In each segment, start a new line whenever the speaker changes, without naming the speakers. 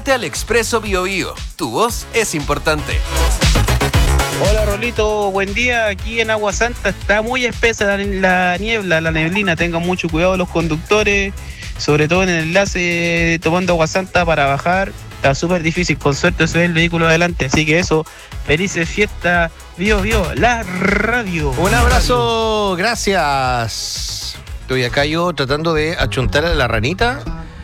Súmate al Expreso Biobío. Tu voz es importante.
Hola Rolito, buen día. Aquí en Agua Santa está muy espesa la niebla, la neblina. Tengan mucho cuidado los conductores, sobre todo en el enlace tomando Agua Santa para bajar. Está súper difícil, con suerte se ve el vehículo adelante. Así que eso, felices fiestas, Bio, la radio.
Un abrazo, gracias. Estoy acá yo tratando de achuntar a la ranita.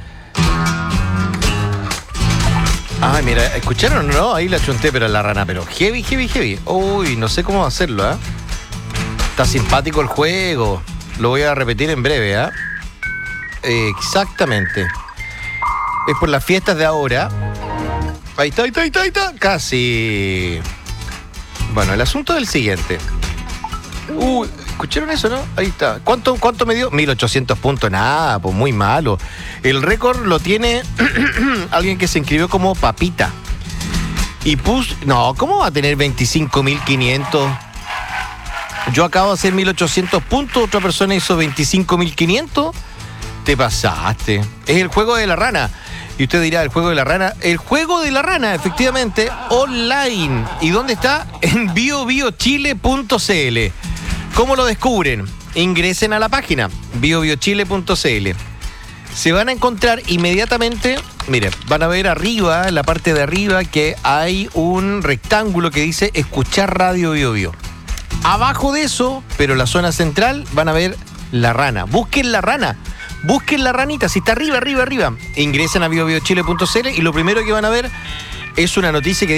Ay, mira, ¿escucharon o no? Ahí la achunté, pero a la rana, pero heavy. Uy, no sé cómo hacerlo, ¿eh? Está simpático el juego. Lo voy a repetir en breve, ¿eh? Exactamente. Es por las fiestas de ahora. Ahí está. Casi. Bueno, el asunto es el siguiente. ¿Escucharon eso, no? Ahí está. ¿Cuánto me dio? 1800 puntos. Nada, pues muy malo. El récord lo tiene alguien que se inscribió como Papita. Y no, ¿cómo va a tener 25.500? Yo acabo de hacer 1800 puntos, otra persona hizo 25.500. Te pasaste. Es el juego de la rana. Y usted dirá, ¿el juego de la rana? El juego de la rana, efectivamente, online. ¿Y dónde está? En biobiochile.cl. ¿Cómo lo descubren? Ingresen a la página biobiochile.cl. Se van a encontrar inmediatamente, miren, van a ver arriba, en la parte de arriba, que hay un rectángulo que dice escuchar radio Biobío. Abajo de eso, pero en la zona central, van a ver la rana. Busquen la rana. Busquen la ranita, si está arriba. Ingresen a biobiochile.cl y lo primero que van a ver es una noticia que